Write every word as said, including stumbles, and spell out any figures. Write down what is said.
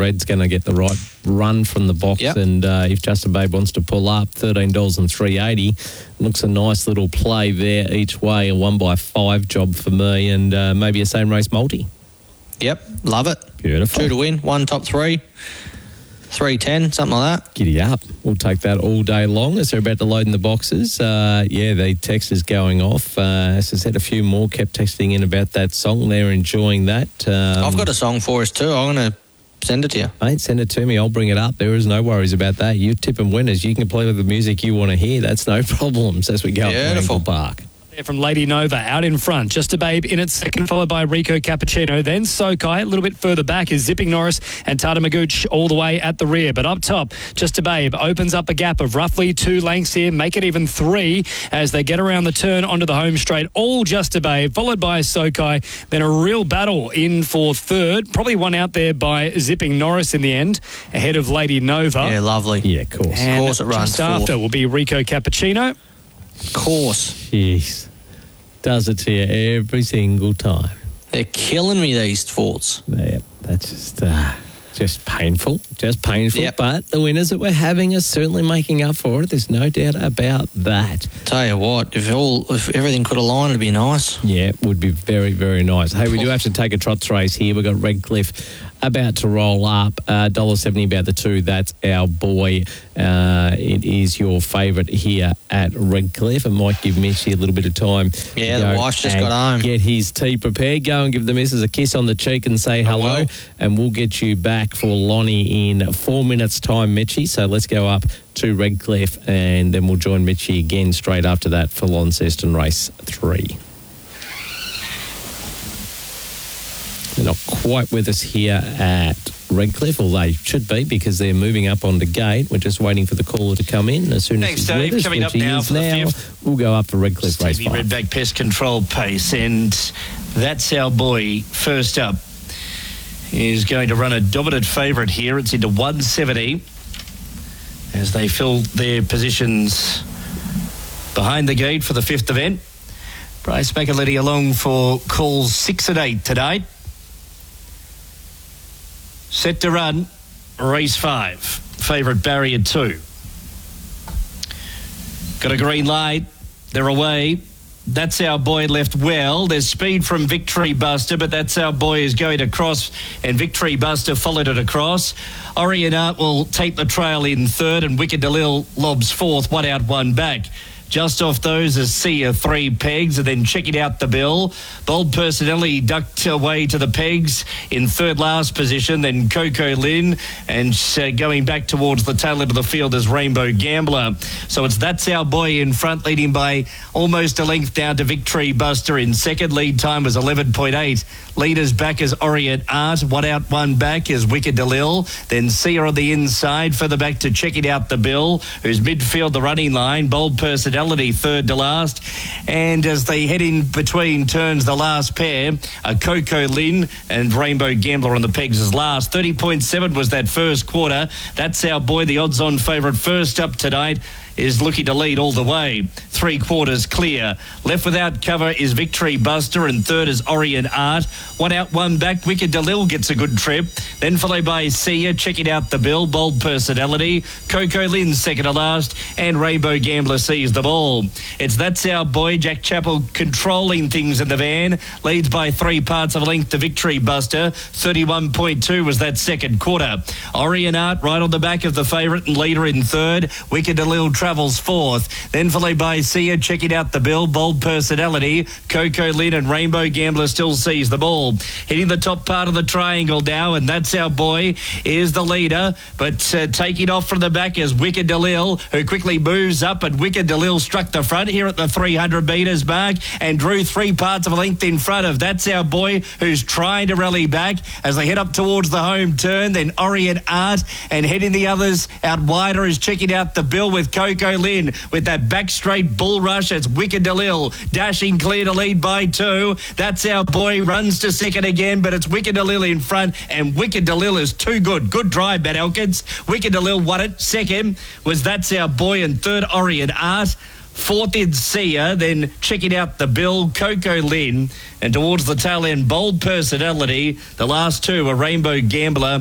Red's going to get the right run from the box, Yep. and uh, if Justin Babe wants to pull up, thirteen dollars and three eighty. Looks a nice little play there each way, a one by five job for me, and uh, maybe a same race multi. Yep, love it. Beautiful. Two to win, one top three, three ten, something like that. Giddy up. We'll take that all day long as they're about to load in the boxes. Uh, yeah, the text is going off. Uh, as I said, a few more kept texting in about that song. They're enjoying that. Um, I've got a song for us too. I'm going to send it to you. Mate, send it to me. I'll bring it up. There is no worries about that. You tip and winners. You can play with the music you want to hear. That's no problems as we go up to Beautiful. Ankle Park. From Lady Nova out in front. Just a Babe in its second, followed by Rico Cappuccino. Then Sokai. A little bit further back is Zipping Norris and Tata Magooch all the way at the rear. But up top, Just a Babe opens up a gap of roughly two lengths here. Make it even three as they get around the turn onto the home straight. All Just a Babe, followed by Sokai. Then a real battle in for third. Probably one out there by Zipping Norris in the end, ahead of Lady Nova. Yeah, lovely. Yeah, of course. And Of course it runs just after fourth. will be Rico Cappuccino. Of course. Jeez. Does it to you every single time. They're killing me, these forts. Yeah, that's just uh, just painful. Just painful. Yep. But the winners that we're having are certainly making up for it. There's no doubt about that. Tell you what, if all if everything could align, it'd be nice. Yeah, it would be very, very nice. Hey, we do have to take a trots race here. We've got Redcliffe about to roll up. Uh, one dollar seventy about the two. That's our boy. Uh, it is your favourite here at Redcliffe. It might give Mitchy a little bit of time. Yeah, to the go wife's just and got home. Get his tea prepared. Go and give the missus a kiss on the cheek and say hello. will. And we'll get you back for Lonnie in four minutes' time, Mitchy. So let's go up to Redcliffe and then we'll join Mitchy again straight after that for Launceston Race three. They're not quite with us here at Redcliffe, or they should be because they're moving up on the gate. We're just waiting for the caller to come in. As soon Thanks, as he's Dave. with us, Coming which up he now is for the now, fifth. we'll go up to Redcliffe Race Stevie five. Redback Pest Control pace, and that's our boy. First up is going to run a dominant favourite here. It's into one seventy as they fill their positions behind the gate for the fifth event. Bryce McAlety along for calls six and eight tonight. Set to run, race five. Favourite barrier two. Got a green light. They're away. That's our boy left well. There's speed from Victory Buster, but that's our boy is going across, and Victory Buster followed it across. Orient Art will take the trail in third, and Wicked Delil lobs fourth, one out, one back. Just off those is Sia, three pegs, and then checking out the bill. Bold Personality ducked away to the pegs in third last position, then Coco Lynn, and uh, going back towards the tail end of the field is Rainbow Gambler. So it's That's Our Boy in front, leading by almost a length down to Victory Buster in second. Lead time was eleven point eight. Leaders back is Orient Art. One out, one back is Wicked Delil. Then Sia on the inside, further back to checking out the bill, who's midfield the running line. Bold Personality third to last. And as they head in between turns, the last pair are Coco Lynn and Rainbow Gambler on the pegs as last. thirty point seven was that first quarter. That's our boy, the odds-on favourite. First up tonight is looking to lead all the way. Three quarters clear. Left without cover is Victory Buster, and third is Orient Art. One out, one back. Wicked Delil gets a good trip. Then followed by Sia, checking out the bill. Bold Personality. Coco Lynn second to last, and Rainbow Gambler sees the ball. It's That's Our Boy. Jack Chappell controlling things in the van. Leads by three parts of a length to Victory Buster. thirty-one point two was that second quarter. Orient Art right on the back of the favourite and leader in third. Wicked Delil travels fourth. Then followed by Sia, checking out the bill. Bold Personality. Coco Lynn and Rainbow Gambler still sees the ball. Hitting the top part of the triangle now, and That's Our Boy is the leader. But uh, taking off from the back is Wicked Delil, who quickly moves up, and Wicked Delil struck the front here at the three hundred metres mark and drew three parts of a length in front of That's Our Boy, who's trying to rally back as they head up towards the home turn. Then Orient Art, and heading the others out wider is checking out the bill with Coco Lynn with that back straight bull rush. It's Wicked Delil dashing clear to lead by two. That's Our Boy runs to second again, but it's Wicked Delil in front, and Wicked Delil is too good. Good drive, Matt Elkins. Wicked Delil won it. Second was That's Our Boy, and third Orient Art. Fourth in Sia, then checking out the bill, Coco Lynn, and towards the tail end, Bold Personality. The last two were Rainbow Gambler